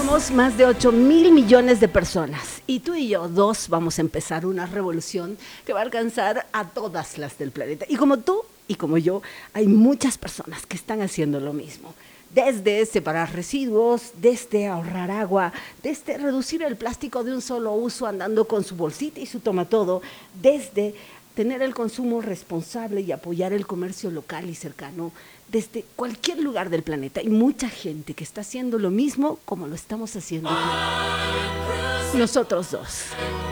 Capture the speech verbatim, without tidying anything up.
Somos más de ocho mil millones de personas y tú y yo, dos, vamos a empezar una revolución que va a alcanzar a todas las del planeta. Y como tú y como yo, hay muchas personas que están haciendo lo mismo. Desde separar residuos, desde ahorrar agua, desde reducir el plástico de un solo uso andando con su bolsita y su tomatodo, desde tener el consumo responsable y apoyar el comercio local y cercano, desde cualquier lugar del planeta. Hay mucha gente que está haciendo lo mismo como lo estamos haciendo nosotros dos.